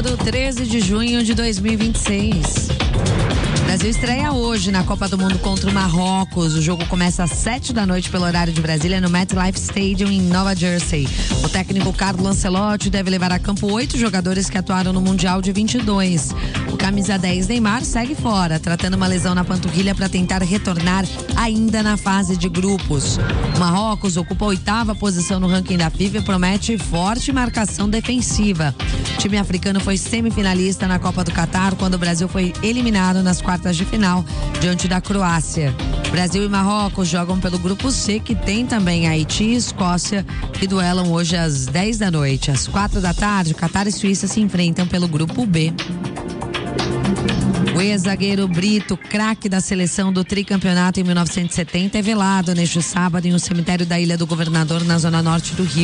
sábado, 13 de junho de 2026. O Brasil estreia hoje na Copa do Mundo contra o Marrocos. O jogo começa às 7 da noite pelo horário de Brasília no MetLife Stadium em Nova Jersey. O técnico Carlo Ancelotti deve levar a campo 8 jogadores que atuaram no Mundial de 22. O camisa 10 Neymar segue fora, tratando uma lesão na panturrilha para tentar retornar ainda na fase de grupos. O Marrocos ocupa a 8ª posição no ranking da FIFA e promete forte marcação defensiva. O time africano foi semifinalista na Copa do Catar quando o Brasil foi eliminado nas quartas de final diante da Croácia. Brasil e Marrocos jogam pelo grupo C, que tem também Haiti e Escócia, que duelam hoje às 10 da noite. Às 4 da tarde, Catar e Suíça se enfrentam pelo grupo B. O ex-zagueiro Brito, craque da seleção do tricampeonato em 1970, é velado neste sábado em um cemitério da Ilha do Governador, na zona norte do Rio.